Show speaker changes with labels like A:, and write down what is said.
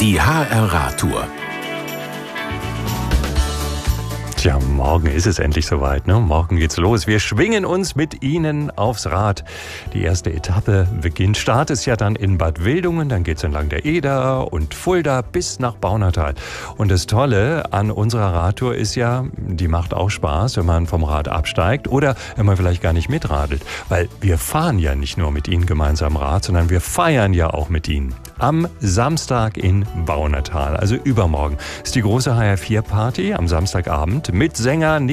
A: Die HR-Radtour.
B: Tja, morgen ist es endlich soweit, ne? Morgen geht's los. Wir schwingen uns mit Ihnen aufs Rad. Die erste Etappe beginnt. Start ist ja dann in Bad Wildungen, dann geht's entlang der Eder und Fulda bis nach Baunatal. Und das Tolle an unserer Radtour ist ja, die macht auch Spaß, wenn man vom Rad absteigt oder wenn man vielleicht gar nicht mitradelt. Weil wir fahren ja nicht nur mit Ihnen gemeinsam Rad, sondern wir feiern ja auch mit Ihnen. Am Samstag in Baunatal, also übermorgen, ist die große HR4-Party am Samstagabend mit Sänger